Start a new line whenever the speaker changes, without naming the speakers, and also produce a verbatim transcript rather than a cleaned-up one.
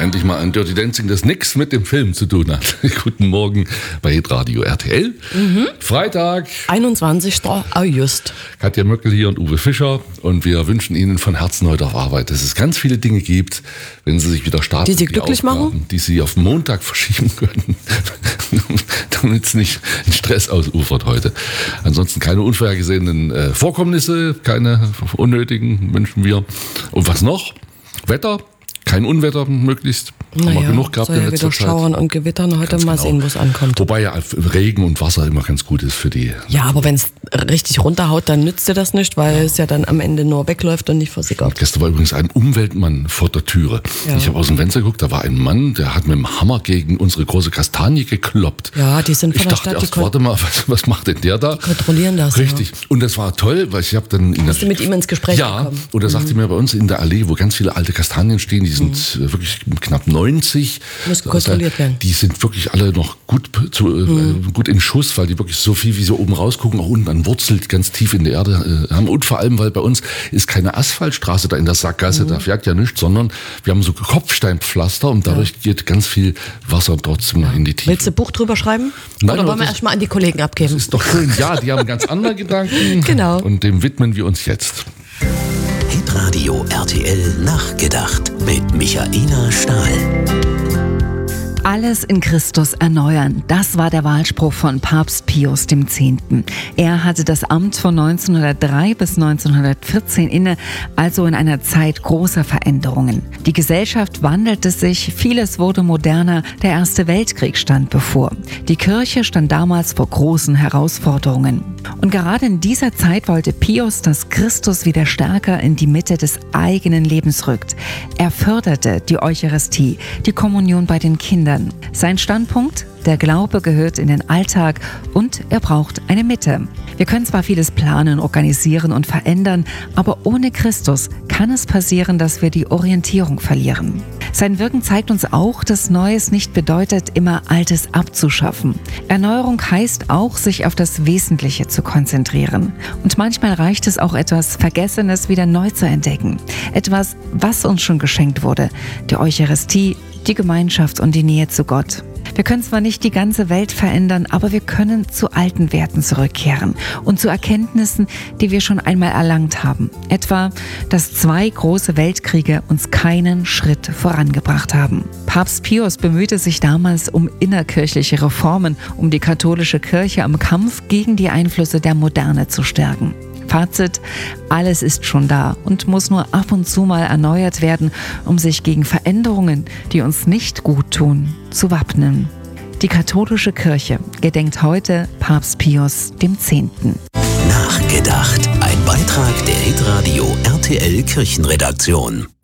endlich mal ein Dirty Dancing, das nichts mit dem Film zu tun hat. Guten Morgen bei Hitradio R T L. Mhm. Freitag.
einundzwanzigster August.
Katja Möckel hier und Uwe Fischer. Und wir wünschen Ihnen von Herzen heute auf Arbeit, dass es ganz viele Dinge gibt, wenn Sie sich wieder starten.
Die Sie glücklich
Aufgaben,
machen?
Die Sie auf Montag verschieben können, damit es nicht in Stress ausufert heute. Ansonsten keine unvorhergesehenen äh, Vorkommnisse, keine unnötigen wünschen wir. Und was noch? Wetter. Kein Unwetter möglichst.
Naja,
haben wir genug gehabt
soll
in
ja
letzter
wieder
Zeit.
schauern und gewittern. Heute
Ganz
mal
genau.
sehen, wo es ankommt.
Wobei ja Regen und Wasser immer ganz gut ist für die.
Ja, aber wenn es richtig runterhaut, dann nützt dir das nicht, weil ja. es ja dann am Ende nur wegläuft und nicht versickert.
Gestern war übrigens ein Umweltmann vor der Türe. Ja. Ich habe aus dem Fenster geguckt, da war ein Mann, der hat mit dem Hammer gegen unsere große Kastanie gekloppt.
Ja, die sind von
ich
der
dachte
Stadt.
erst, warte mal, was, was macht denn der da?
Die kontrollieren das.
Richtig. Ja. Und das war toll, weil ich habe dann... In
Hast du mit ihm ins Gespräch
ja,
gekommen?
Und er sagte mhm. mir, bei uns in der Allee, wo ganz viele alte Kastanien stehen, die sind mhm. wirklich knapp neunzig.
Müssen kontrolliert werden.
Die sind wirklich alle noch gut, zu, mhm. äh, gut in Schuss, weil die wirklich so viel, wie sie oben rausgucken, auch unten an Wurzel ganz tief in der Erde äh, haben. Und vor allem, weil bei uns ist keine Asphaltstraße da in der Sackgasse, mhm. da fährt ja nichts, sondern wir haben so Kopfsteinpflaster und dadurch ja. geht ganz viel Wasser trotzdem noch in die Tiefe.
Willst du ein Buch drüber schreiben?
Nein,
Oder wollen wir erstmal an die Kollegen abgeben?
Das ist doch schön. Ja, die haben ganz andere Gedanken.
Genau.
Und dem widmen wir uns jetzt.
Hitradio R T L Nachgedacht mit Michaela Stahl.
Alles in Christus erneuern, das war der Wahlspruch von Papst Pius der Zehnte. Er hatte das Amt von neunzehnhundertdrei bis neunzehnhundertvierzehn inne, also in einer Zeit großer Veränderungen. Die Gesellschaft wandelte sich, vieles wurde moderner, der Erste Weltkrieg stand bevor. Die Kirche stand damals vor großen Herausforderungen. Und gerade in dieser Zeit wollte Pius, dass Christus wieder stärker in die Mitte des eigenen Lebens rückt. Er förderte die Eucharistie, die Kommunion bei den Kindern. Sein Standpunkt? Der Glaube gehört in den Alltag und er braucht eine Mitte. Wir können zwar vieles planen, organisieren und verändern, aber ohne Christus kann es passieren, dass wir die Orientierung verlieren. Sein Wirken zeigt uns auch, dass Neues nicht bedeutet, immer Altes abzuschaffen. Erneuerung heißt auch, sich auf das Wesentliche zu konzentrieren. Und manchmal reicht es auch, etwas Vergessenes wieder neu zu entdecken. Etwas, was uns schon geschenkt wurde. Die Eucharistie, die Gemeinschaft und die Nähe zu Gott. Wir können zwar nicht die ganze Welt verändern, aber wir können zu alten Werten zurückkehren und zu Erkenntnissen, die wir schon einmal erlangt haben. Etwa, dass zwei große Weltkriege uns keinen Schritt vorangebracht haben. Papst Pius bemühte sich damals um innerkirchliche Reformen, um die katholische Kirche am Kampf gegen die Einflüsse der Moderne zu stärken. Fazit: Alles ist schon da und muss nur ab und zu mal erneuert werden, um sich gegen Veränderungen, die uns nicht gut tun, zu wappnen. Die katholische Kirche gedenkt heute Papst Pius der Zehnte.
Nachgedacht. Ein Beitrag der Hitradio R T L Kirchenredaktion.